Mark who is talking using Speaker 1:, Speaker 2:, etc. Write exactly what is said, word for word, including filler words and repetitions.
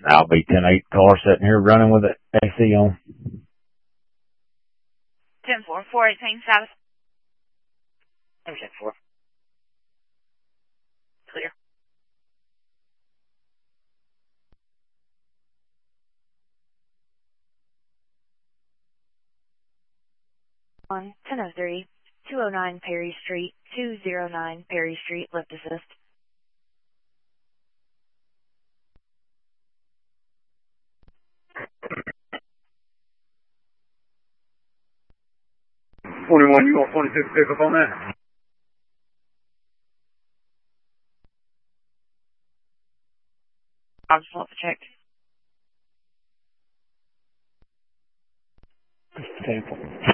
Speaker 1: I'll be ten eight car sitting here running with the A C on.
Speaker 2: ten four, four eighteen South.
Speaker 3: ten four.
Speaker 2: Clear. On ten oh three, two oh nine Perry Street, two oh nine Perry Street, lift assist.
Speaker 3: twenty-one, you want twenty-two to pick up on that?
Speaker 2: I just want to check.
Speaker 3: ten four.